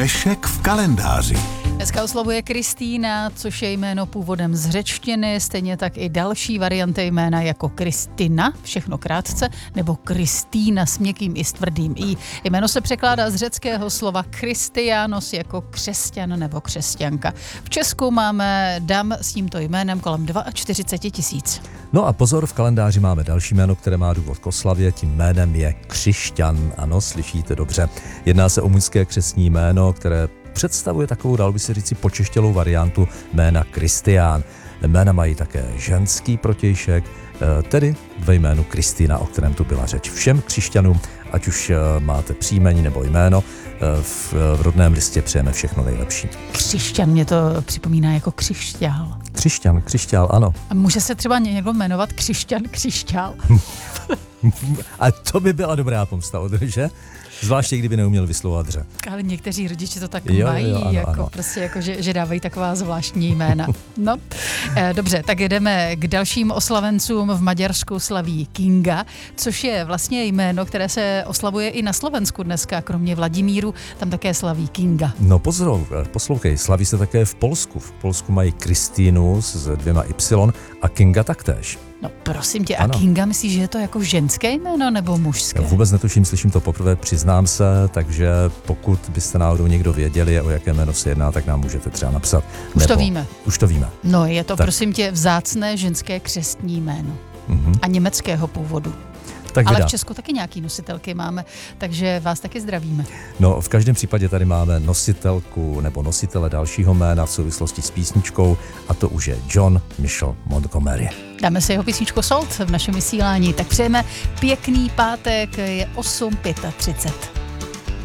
Dnešek v kalendáři. Dneska oslavuje Kristýna, což je jméno původem z řečtiny, stejně tak i další varianty jména jako Kristina, všechno krátce, nebo Kristýna s měkkým i s tvrdým i. Jméno se překládá z řeckého slova Kristianos jako křesťan nebo křesťanka. V Česku máme dam s tímto jménem kolem 42 000. No a pozor, v kalendáři máme další jméno, které má důvod k oslavě, tím jménem je Křišťan. Ano, slyšíte dobře. Jedná se o mužské křestní jméno, které představuje takovou, dalo by se říci, počeštělou variantu jména Kristián. Jména mají také ženský protějšek, tedy ve jménu Kristýna, o kterém tu byla řeč. Všem křišťanům, ať už máte příjmení nebo jméno, v rodném listě přejeme všechno nejlepší. Křišťan mě to připomíná jako křišťál. Křišťál, ano. A může se třeba někdo jmenovat Křišťan Křišťál? A to by byla dobrá pomsta, že? Zvláště kdyby neuměl vyslovovat ře. Ale někteří rodiče to tak Jo, mají, ano, jako ano. prostě jako, že dávají taková zvláštní jména. No, dobře, tak jdeme k dalším oslavencům. V Maďarsku slaví Kinga, což je vlastně jméno, které se oslavuje i na Slovensku dneska, kromě Vladimíru, tam také slaví Kinga. No poslouchej, slaví se také v Polsku. V Polsku mají Kristýnu s 2 Y a Kinga taktéž. No prosím tě, Ano. a Kinga myslíš, že je to jako ženské jméno nebo mužské? Já vůbec netuším, slyším to poprvé, přiznám se, takže pokud byste náhodou někdo věděli, o jaké jméno se jedná, tak nám můžete třeba napsat. Už to víme. Už to víme. No, je to Tak. prosím tě vzácné ženské křestní jméno. A německého původu. Tak Ale vydá. v Česku taky nějaký nositelky máme, takže vás taky zdravíme. No, v každém případě tady máme nositelku nebo nositele dalšího jména v souvislosti s písničkou a to už je John Michael Montgomery. Dáme si jeho písničku Salt v našem vysílání, tak přejeme pěkný pátek, je 8:35.